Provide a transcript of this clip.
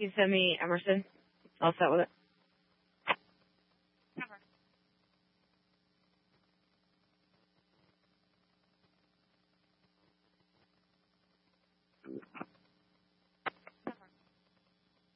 You send me Emerson. I'll set with it.